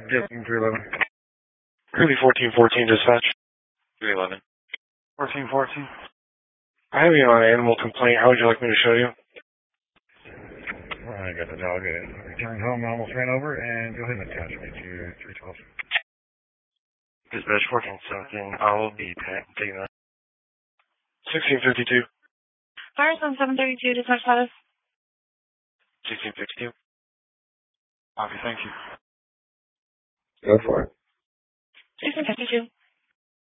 Yes, 311. Currently 1414 dispatch. 311. 1414. I have you on an animal complaint. How would you like me to show you? I got the dog. Returned home, almost ran over, and go ahead and attach me to 312. Dispatch 1417. I'll be taking that. 1652. Firestone 732, dispatch status. 1662. Copy, thank you. Go for it. 1652.